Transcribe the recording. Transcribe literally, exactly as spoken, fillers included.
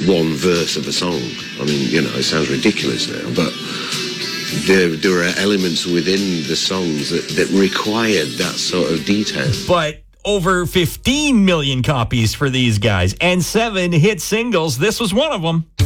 one verse of a song. I mean, you know, it sounds ridiculous now, but there, there are elements within the songs that, that required that sort of detail. But over fifteen million copies for these guys and seven hit singles. This was one of them.